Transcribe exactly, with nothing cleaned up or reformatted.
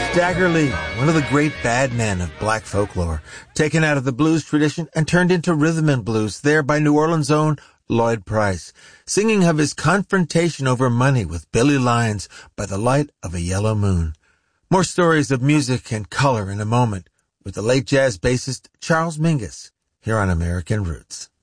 Stagger Lee, one of the great bad men of black folklore, taken out of the blues tradition and turned into rhythm and blues there by New Orleans' own Lloyd Price, singing of his confrontation over money with Billy Lyons by the light of a yellow moon. More stories of music and color in a moment with the late jazz bassist Charles Mingus here on American Roots.